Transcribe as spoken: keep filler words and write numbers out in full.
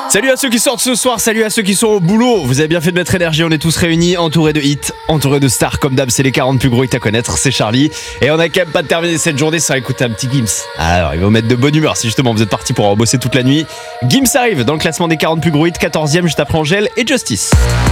Salut à ceux qui sortent ce soir, salut à ceux qui sont au boulot. Vous avez bien fait de mettre énergie, on est tous réunis, entourés de hits, entourés de stars. Comme d'hab, c'est les quarante plus gros hits à connaître, c'est Charlie. Et on a quand même pas terminé cette journée sans écouter un petit Gims. Alors, il va vous mettre de bonne humeur si justement vous êtes parti pour bosser toute la nuit. Gims arrive dans le classement des quarante plus gros hits, quatorzième juste après Angèle et Justice.